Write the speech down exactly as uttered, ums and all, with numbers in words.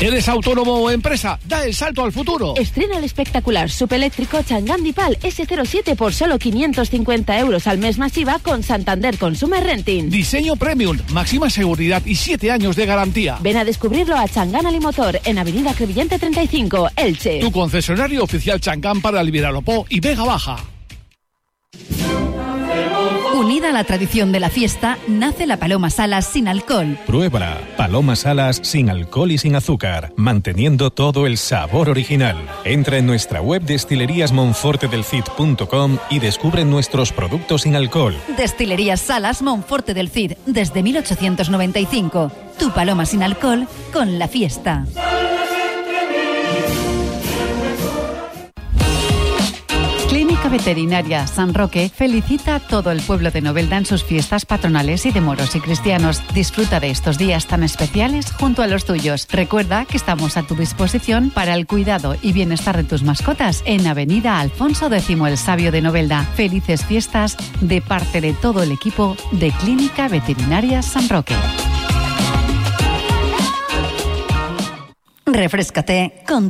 ¿Eres autónomo o empresa? Da el salto al futuro. Estrena el espectacular subeléctrico Chang'an Dipal ese cero siete por solo quinientos cincuenta euros al mes masiva con Santander Consumer Renting. Diseño premium, máxima seguridad y siete años de garantía. Ven a descubrirlo a Chang'an Alimotor en Avenida Crevillente treinta y cinco, Elche. Tu concesionario oficial Chang'an para Almiralopó y Vega Baja. Unida a la tradición de la fiesta, nace la Paloma Salas sin alcohol. Pruébala. Paloma Salas sin alcohol y sin azúcar, manteniendo todo el sabor original. Entra en nuestra web destilerías monforte del cid punto com y descubre nuestros productos sin alcohol. Destilerías Salas Monforte del Cid, desde mil ochocientos noventa y cinco. Tu Paloma sin alcohol con la fiesta. Clínica Veterinaria San Roque felicita a todo el pueblo de Novelda en sus fiestas patronales y de moros y cristianos. Disfruta de estos días tan especiales junto a los tuyos. Recuerda que estamos a tu disposición para el cuidado y bienestar de tus mascotas en Avenida Alfonso X el Sabio de Novelda. Felices fiestas de parte de todo el equipo de Clínica Veterinaria San Roque. Refréscate con